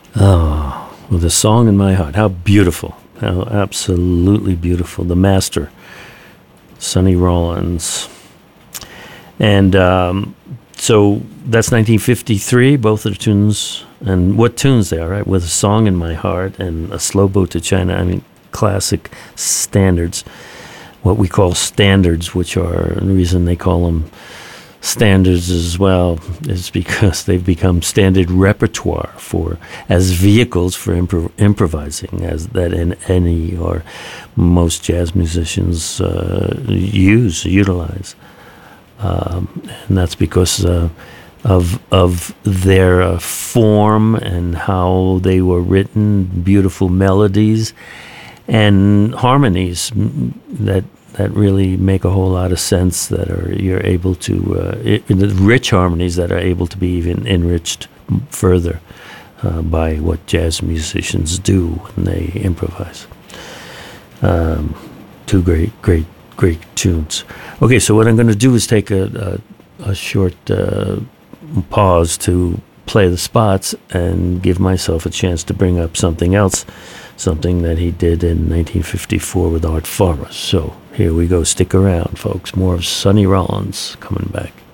With a song in my heart. How beautiful. How absolutely beautiful. The master, Sonny Rollins. And so that's 1953, both of the tunes. And what tunes they are, right? With a song in my heart and a slow boat to China. I mean, classic standards. What we call standards, which are the reason they call them standards as well is because they've become standard repertoire for as vehicles for improvising, as that in any or most jazz musicians utilize, and that's because of their form and how they were written, beautiful melodies and harmonies that really make a whole lot of sense, that are you're able to rich harmonies that are able to be even enriched further by what jazz musicians do when they improvise. Two great tunes. Okay, so what I'm going to do is take a short pause to play the spots and give myself a chance to bring up something else, something that he did in 1954 with Art Farmer. So here we go. Stick around, folks. More of Sonny Rollins coming back.